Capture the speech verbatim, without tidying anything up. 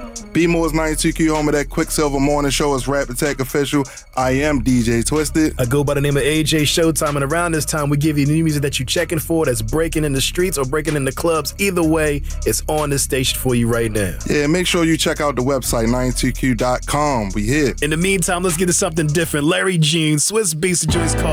B-More's ninety-two Q, home of that Quicksilver Morning Show. Is Rap Attack official. I am D J Twisted. I go by the name of A J Showtime, and around this time we give you new music that you're checking for that's breaking in the streets or breaking in the clubs. Either way, it's on this station for you right now. Yeah, make sure you check out the website, ninety-two Q dot com. We here. In the meantime, let's get to something different. Larry June, Swiss Beats, the Joyce Call.